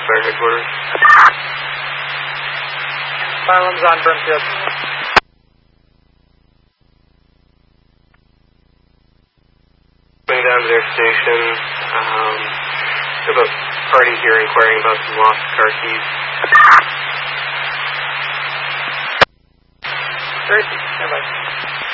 Fire headquarters. Asylum's on Brimfield. Going down to their station. We have a party here inquiring about some lost car keys. Tracy, stand by.